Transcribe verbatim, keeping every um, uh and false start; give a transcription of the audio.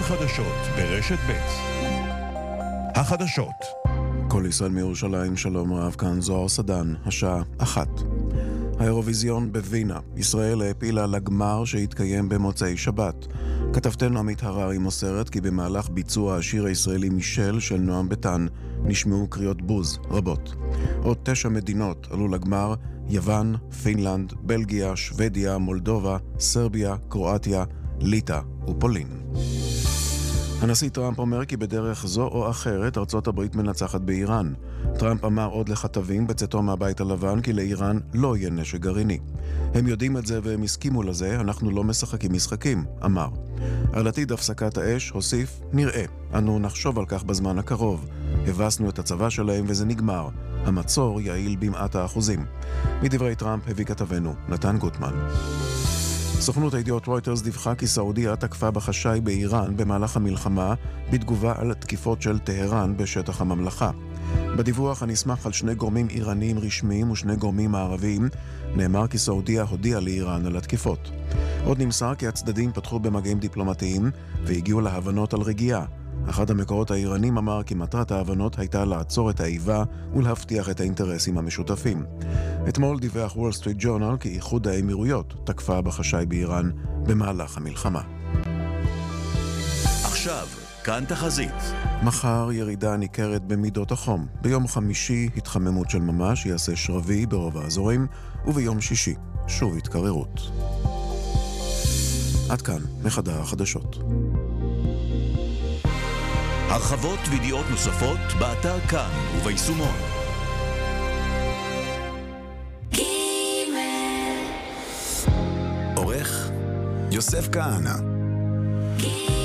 חדשות ברשת ב'. החדשות. כל ישראל מירושלים, שלום רב, כאן זוהר סדן, השעה אחת. האירוויזיון בווינה, ישראל העפילה לגמר שהתקיים במוצאי שבת. כתבתנו עמית הררי מוסרת כי במהלך ביצוע השיר הישראלי מישל של נועם ביטן נשמעו קריאות בוז רבות. עוד תשע מדינות עלו לגמר: יוון, פינלנד, בלגיה, שוודיה, מולדובה, סרביה, קרואטיה, ליטא ופולין. הנשיא טראמפ אומר כי בדרך זו או אחרת ארצות הברית מנצחת באיראן. טראמפ אמר עוד לכתבים בצאתו מהבית הלבן כי לאיראן לא יהיה נשק גרעיני. הם יודעים את זה והם הסכימו לזה, אנחנו לא משחקים משחקים, אמר. על עתיד הפסקת האש הוסיף, נראה, אנו נחשוב על כך בזמן הקרוב. הבסנו את הצבא שלהם וזה נגמר. המצור יעיל במעט האחוזים. מדברי טראמפ הביא כתבנו נתן גוטמן. סוכנות הידיעות רויטרס דיווחה כי סעודיה תקפה בחשאי באיראן במהלך המלחמה בתגובה על התקיפות של טהרן בשטח הממלכה. בדיווח הנסמך על שני גורמים איראניים רשמיים ושני גורמים מערביים, נאמר כי סעודיה הודיעה לאיראן על התקיפות. עוד נמסר כי הצדדים פתחו במגעים דיפלומטיים והגיעו להבנות על רגיעה. אחד המקורות האיראנים אמר כי מטרת ההבנות הייתה לעצור את האיבה ולהבטיח את האינטרסים המשותפים. אתמול דיווח וול סטריט ג'ורנל כי איחוד האמירויות תקפה בחשאי באיראן במהלך המלחמה. עכשיו, כאן תחזית. מחר ירידה ניכרת במידות החום. ביום חמישי התחממות של ממש, יעשה שרבי ברוב האזורים, וביום שישי שוב התקררות. עד כאן מחדר החדשות. הרחבות וידיעות נוספות באתר כאן וביישומון. עורך יוסף כהנא.